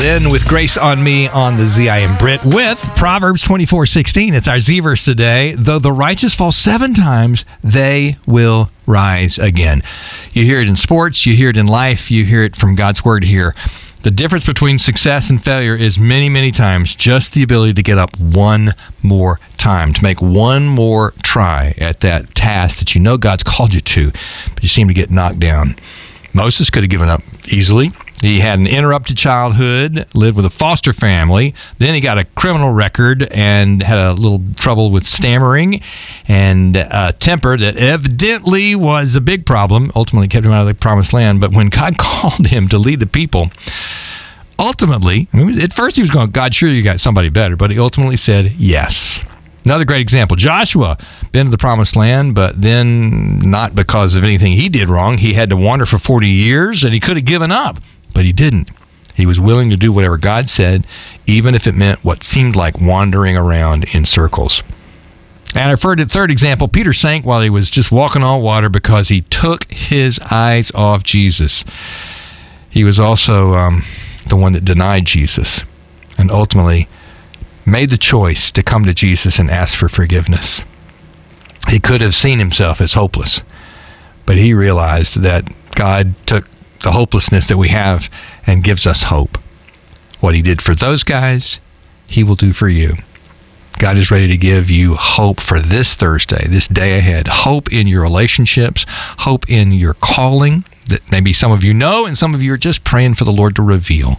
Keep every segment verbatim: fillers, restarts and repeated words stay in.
in with Grace on Me on the Z I M Brit with Proverbs twenty-four sixteen. It's our Z verse today. Though the righteous fall seven times, they will rise again. You hear it in sports, you hear it in life, you hear it from God's word here. The difference between success and failure is many, many times just the ability to get up one more time, to make one more try at that task that you know God's called you to, but you seem to get knocked down. Moses could have given up easily. He had an interrupted childhood, lived with a foster family. Then he got a criminal record and had a little trouble with stammering and a temper that evidently was a big problem. Ultimately kept him out of the promised land. But when God called him to lead the people, ultimately, I mean, at first he was going, God, sure you got somebody better. But he ultimately said yes. Another great example, Joshua, been to the promised land, but then not because of anything he did wrong. He had to wander for forty years, and he could have given up, but he didn't. He was willing to do whatever God said, even if it meant what seemed like wandering around in circles. And our third example, Peter sank while he was just walking on water because he took his eyes off Jesus. He was also um, the one that denied Jesus, and ultimately made the choice to come to Jesus and ask for forgiveness. He could have seen himself as hopeless, but he realized that God took the hopelessness that we have and gives us hope. What he did for those guys, he will do for you. God is ready to give you hope for this Thursday, this day ahead. Hope in your relationships, hope in your calling that maybe some of you know and some of you are just praying for the Lord to reveal.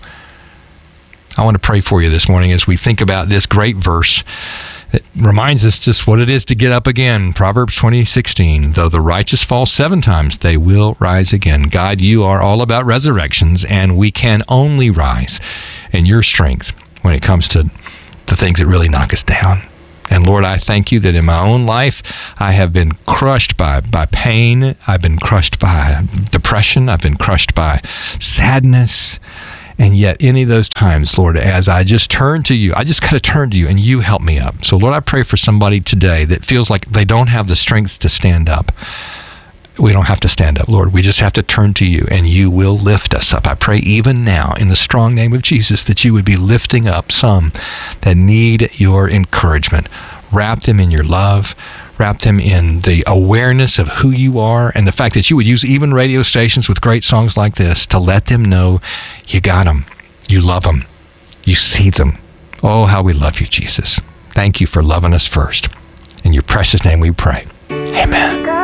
I want to pray for you this morning as we think about this great verse that reminds us just what it is to get up again. Proverbs twenty sixteen, though the righteous fall seven times, they will rise again. God, you are all about resurrections, and we can only rise in your strength when it comes to the things that really knock us down. And Lord, I thank you that in my own life, I have been crushed by, by pain. I've been crushed by depression. I've been crushed by sadness. And yet any of those times, Lord, as I just turn to you, I just got to turn to you and you help me up. So Lord, I pray for somebody today that feels like they don't have the strength to stand up. We don't have to stand up, Lord. We just have to turn to you and you will lift us up. I pray even now in the strong name of Jesus that you would be lifting up some that need your encouragement. Wrap them in your love. Wrap them in the awareness of who you are and the fact that you would use even radio stations with great songs like this to let them know you got them, you love them, you see them. Oh, how we love you, Jesus. Thank you for loving us first. In your precious name we pray. Amen.